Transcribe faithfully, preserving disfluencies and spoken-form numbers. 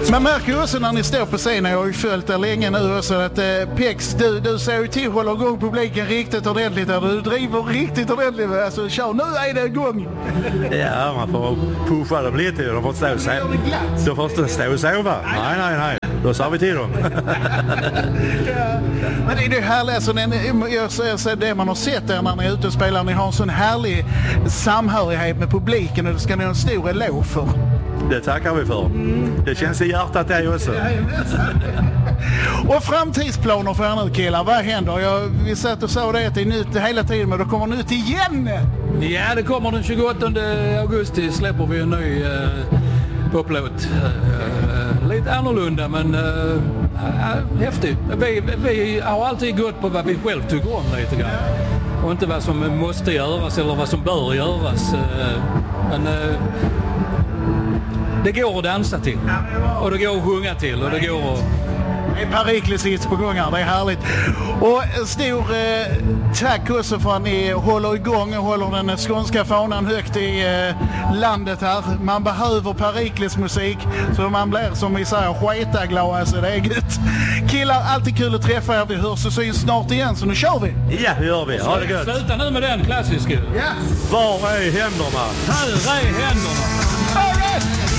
Man märker också när ni står på scenen, jag har ju följt er länge nu också, att eh, Pex, du, du ser ju till att hålla igång publiken riktigt ordentligt där. Du driver riktigt ordentligt, alltså kör, nu är det igång! Ja, man får pusha dem lite, de får stå och sova. De får stå och sova. Nej, nej, nej. Då sa vi till dem. Ja. Men det är ju härligt, alltså, jag säger det man har sett er när ni är ute och spelar, ni har en sån härlig samhörighet med publiken och det ska ni ha en stor eloge för. Det tackar vi för. Mm. Det känns i hjärtat det också. Och framtidsplaner för er nu killar, vad händer? Jag, vi satt och sa det att det är nytt hela tiden, men då kommer nytt igen! Ja, det kommer den tjugoåttonde augusti släpper vi en ny uh, poplåt. Uh, uh, lite annorlunda, men uh, uh, häftigt. Vi, vi har alltid gått på vad vi själv tycker om lite grann. Och inte vad som måste göras eller vad som bör göras. Uh, men uh, det går att dansa till. Och det går att sjunga till. Och det går att... Det är Perikles på gång här, det är härligt. Och stor eh, tack också för att ni håller igång och håller den skånska fanan högt i eh, landet här. Man behöver Perikles musik så man blir, som vi säger, sketaglad, alltså det är gött. Killar, alltid kul att träffa er, vi hörs och syns snart igen, så nu kör vi! Ja, det gör vi, ha det gött! Sluta nu med den klassiska. Ja. Var är händerna? Här är händerna! All right.